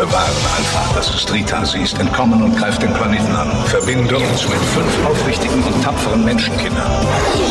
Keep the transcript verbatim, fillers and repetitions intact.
Bewahren Alpha, dass es Drita siehst, entkommen und greift den Planeten an. Verbinde uns mit fünf aufrichtigen und tapferen Menschenkindern.